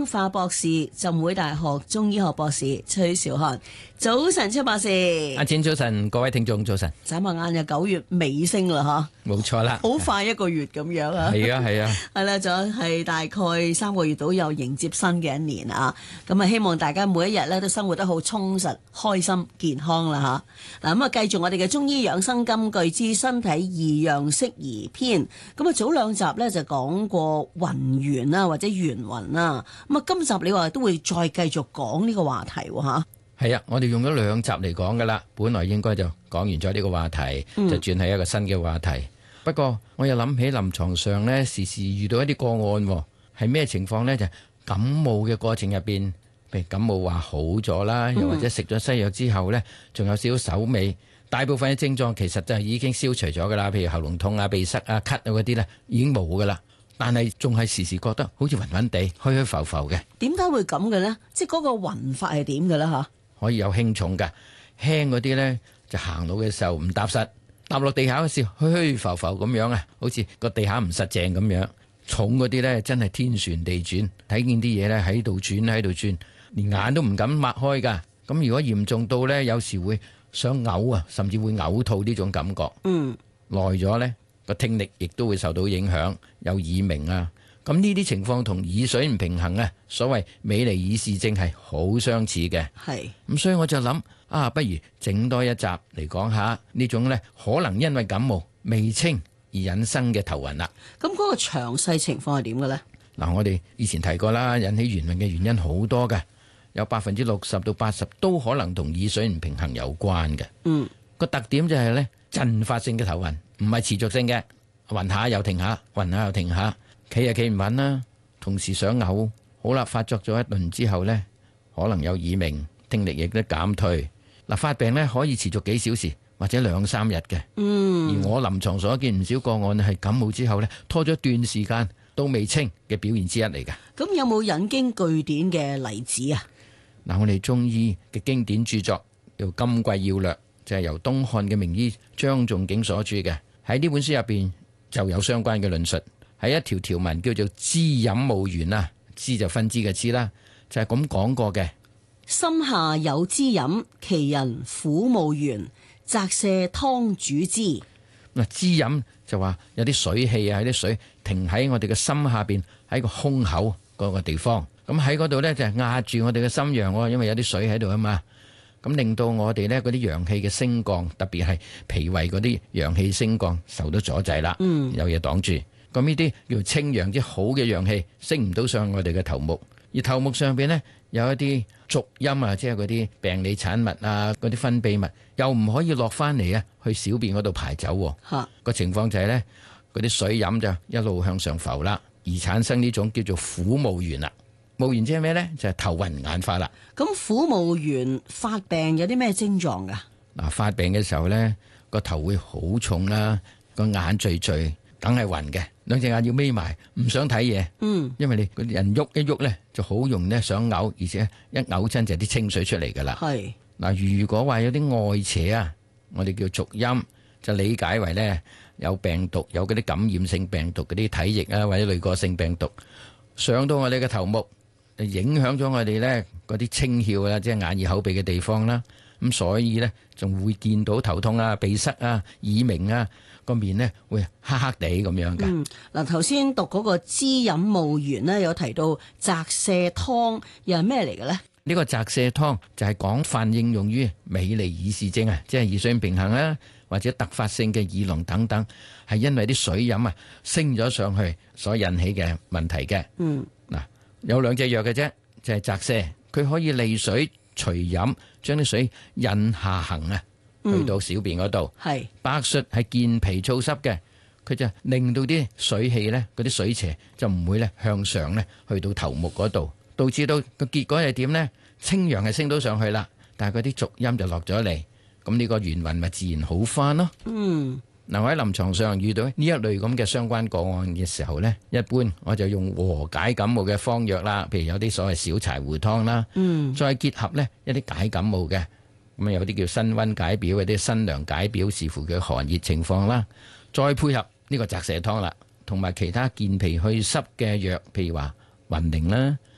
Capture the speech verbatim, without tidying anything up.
生化博士、浸會大學中醫學博士崔兆漢。早晨，崔博士。 阿展早晨，各位聽眾早晨。 眨下眼就九月尾聲啦，吓。 冇錯啦。 好快一個月咁樣啊。 係啊係啊。 係啦，仲有係大概三個月到又迎接新嘅一年啊。咁啊，希望大家每一日咧都生活得好充實、開心、健康啦吓。嗱，咁啊，繼續我哋嘅中醫養生金句之身體二樣適宜篇。咁啊，早兩集咧就講過雲元啦，或者元雲啦。咁啊，今集你話都會再繼續講呢個話題吓。 係啊，我哋用咗兩集嚟講噶啦，本來應該就講完咗呢個話題，嗯、就轉係一個新嘅話題。不過我又諗起臨床上呢，時時遇到一啲個案，係咩情況呢？就感冒嘅過程入邊，譬如感冒話好咗啦，又或者食咗西藥之後呢，仲有少少手尾，大部分嘅症狀其實就已經消除咗噶啦，譬如喉嚨痛啊、鼻塞啊、咳啊嗰啲呢，已經冇噶啦。但係仲係時時覺得好似暈暈地、虛虛浮浮嘅。點解會咁嘅呢？即係嗰個暈法係點嘅咧？吓？ 可以有輕重噶，輕嗰啲呢，就行路嘅時候唔踏實，踏落地下嘅時候虛虛浮浮咁樣啊，好似個地下唔實淨咁樣。重嗰啲呢，真係天旋地轉，睇見啲嘢呢喺度轉喺度轉，連眼都唔敢擘開噶。咁如果嚴重到呢，有時會想嘔啊，甚至會嘔吐呢種感覺。嗯，耐咗呢，個聽力亦都會受到影響，有耳鳴啊。咁呢啲情況同耳水唔平衡啊，所謂美尼爾氏症係好相似嘅。係咁，所以我就諗啊，不如整多一集嚟講下呢種呢，可能因為感冒未清而引生嘅頭暈啦。咁嗰個詳細情況係點嘅呢？嗱，我哋以前提過啦，引起元暈嘅原因好多嘅，有百分之六十到八十都可能同耳水唔平衡有關嘅。嗯，個特點就係呢，陣發性嘅頭暈，唔係持續性嘅，暈下又停下，暈下又停下。企又企唔穩啦，同時想嘔，好啦，發作咗一輪之後呢，可能有耳鳴，聽力亦都減退。嗱，發病呢可以持續幾小時或者兩三日嘅。嗯，而我臨床所見唔少個案係感冒之後呢，拖咗一段時間都未清嘅表現之一嚟㗎。咁有冇引經據典嘅例子啊？嗱，我哋中醫嘅經典著作叫《金匱要略》，就係由東漢嘅名醫張仲景所著嘅。喺呢本書入邊就有相關嘅論述。係一條條文叫做滋飲冒元啊，滋就分支嘅滋啦，就係咁講過嘅。心下有滋飲，其人苦冒元，擇瀉湯主之。嗱，滋飲就話有啲水氣啊，有啲水停喺我哋嘅心下邊，喺個胸口嗰個地方。咁喺嗰度呢，就係壓住我哋嘅心陽，因為有啲水喺度啊嘛。咁令到我哋呢嗰啲陽氣嘅升降，特別係脾胃嗰啲陽氣升降受到阻滯啦。嗯，有嘢擋住。咁呢啲叫清陽之好嘅陽氣升唔到上我哋嘅頭目，而頭目上邊呢，有一啲濁陰啊，即係嗰啲病理產物啊，嗰啲分泌物又唔可以落翻嚟啊，去小便嗰度排走。吓，個情況就係呢，嗰啲水飲就一路向上浮啦，而產生呢種叫做苦冒元啦。冒元即係咩呢？就係頭暈眼花啦。咁苦冒元發病有啲咩症狀噶？嗱，發病嘅時候呢，個頭會好重啦，個眼聚聚。梗係暈嘅，兩隻眼要眯埋，唔想睇嘢。嗯，因為你個人喐一喐咧，就好容易咧想嘔，而且一嘔親就啲清水出嚟噶啦。係嗱，如果話有啲外邪啊，我哋叫濁陰，就理解為咧有病毒，有嗰啲感染性病毒嗰啲體液啊，或者濾過性病毒上到我哋嘅頭目，影響咗我哋咧嗰啲清竅啦，即係眼耳口鼻嘅地方啦。咁所以咧仲會見到頭痛啊、鼻塞啊、耳鳴啊。個面呢會黑黑地咁樣嘅。嗯，嗱，頭先讀嗰個滋飲冒元呢，有提到擇瀉湯，又係咩嚟嘅呢？呢個擇瀉湯就係廣泛應用於美尼爾氏症啊，即係耳水唔平衡啊，或者突發性嘅耳聾等等，係因為啲水飲啊升咗上去所引起嘅問題嘅。嗯，嗱，有兩隻藥嘅啫，就係擇瀉，佢可以利水隨飲，將啲水引下行啊。去到小便嗰度，係、嗯、白術係健脾燥濕嘅，佢就令到啲水氣咧，嗰啲水邪就唔會咧向上咧去到頭目嗰度，導致到個結果係點咧？清陽係升到上去啦，但係嗰啲濁陰就落咗嚟，咁呢個元暈咪自然好翻咯。嗯，嗱，我喺臨床上遇到呢一類咁嘅相關個案嘅時候咧，一般我就用和解感冒嘅方藥啦，譬如有啲所謂小柴胡湯啦，嗯，再結合咧一啲解感冒嘅。咁有啲叫辛溫解表，有啲辛涼解表，視乎佢寒熱情況啦。再配合呢個擇瀉湯啦，同埋其他健脾去濕嘅藥，譬如話雲苓啦、